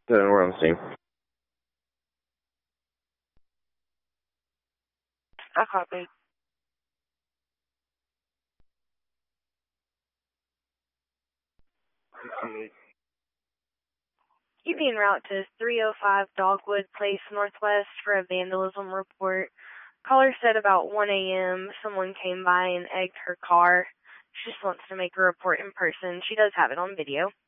Then we're on the scene. I copy. You'd be en route to 305 Dogwood Place Northwest for a vandalism report. Caller said about 1 a.m. someone came by and egged her car. She just wants to make a report in person. She does have it on video.